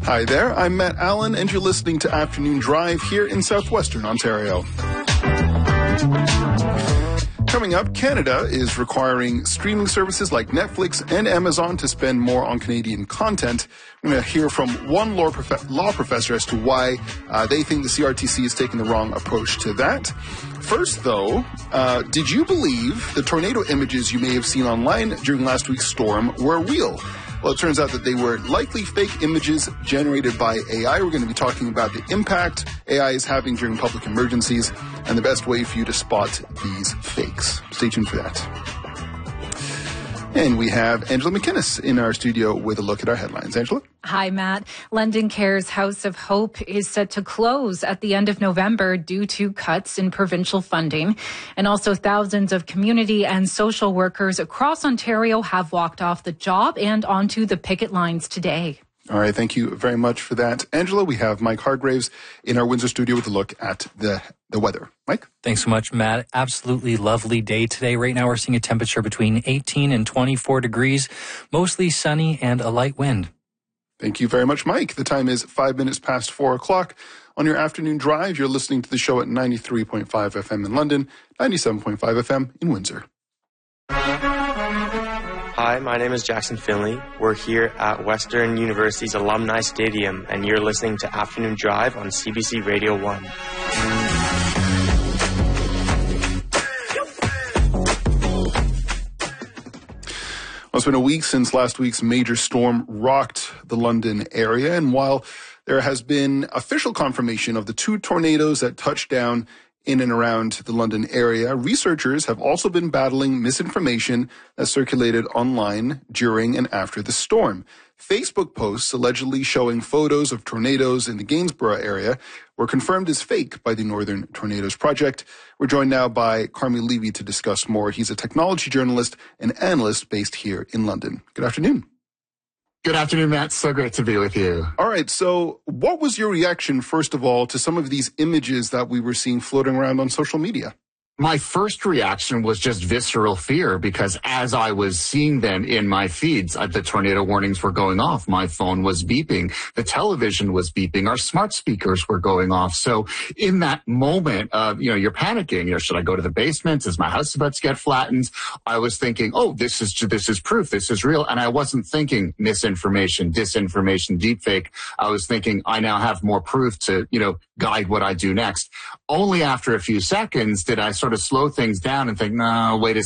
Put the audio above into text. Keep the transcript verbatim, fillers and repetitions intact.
Hi there, I'm Matt Allen, and you're listening to Afternoon Drive here in southwestern Ontario. Coming up, Canada is requiring streaming services like Netflix and Amazon to spend more on Canadian content. We're going to hear from one law, prof- law professor as to why uh, they think the C R T C is taking the wrong approach to that. First, though, uh, did you believe the tornado images you may have seen online during last week's storm were real? Well, it turns out that they were likely fake images generated by A I. We're going to be talking about the impact A I is having during public emergencies and the best way for you to spot these fakes. Stay tuned for that. And we have Angela McInnes in our studio with a look at our headlines. Angela? Hi, Matt. London Care's House of Hope is set to close at the end of November due to cuts in provincial funding. And also thousands of community and social workers across Ontario have walked off the job and onto the picket lines today. All right, thank you very much for that. Angela, we have Mike Hargraves in our Windsor studio with a look at the, the weather. Mike? Thanks so much, Matt. Absolutely lovely day today. Right now we're seeing a temperature between eighteen and twenty-four degrees, mostly sunny and a light wind. Thank you very much, Mike. The time is five minutes past four o'clock. On your afternoon drive, you're listening to the show at ninety-three point five F M in London, ninety-seven point five F M in Windsor. Hi, my name is Jackson Finley. We're here at Western University's Alumni Stadium, and you're listening to Afternoon Drive on C B C Radio one. Well, it's been a week since last week's major storm rocked the London area, and while there has been official confirmation of the two tornadoes that touched down in and around the London area, researchers have also been battling misinformation that circulated online during and after the storm. Facebook posts allegedly showing photos of tornadoes in the Gainsborough area were confirmed as fake by the Northern Tornadoes Project. We're joined now by Carmi Levy to discuss more. He's a technology journalist and analyst based here in London. Good afternoon. Good afternoon, Matt. So great to be with you. All right. So what was your reaction, first of all, to some of these images that we were seeing floating around on social media? My first reaction was just visceral fear because as I was seeing them in my feeds, uh, the tornado warnings were going off. My phone was beeping. The television was beeping. Our smart speakers were going off. So in that moment, uh, you know, you're panicking. You know, should I go to the basement? Is my house about to get flattened? I was thinking, oh, this is, this is proof. This is real. And I wasn't thinking misinformation, disinformation, deepfake. I was thinking I now have more proof to, you know, guide what I do next. Only after a few seconds did I sort of slow things down and think, no, wait a